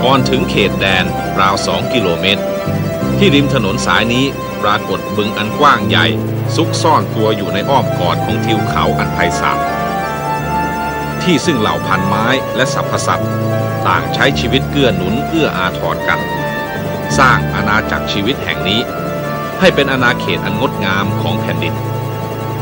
ก่อนถึงเขตแดนราว2 กิโลเมตรที่ริมถนนสายนี้ปรากฏบึงอันกว้างใหญ่ซุกซ่อนตัวอยู่ในอ้อมกอดของทิวเขาอันไพศาลที่ซึ่งเหล่าพันไม้และสรรพสัตว์ต่างใช้ชีวิตเกื้อหนุนเอื้ออาทรกันสร้างอาณาจักรชีวิตแห่งนี้ให้เป็นอาณาเขตอันงดงามของแผ่นดิน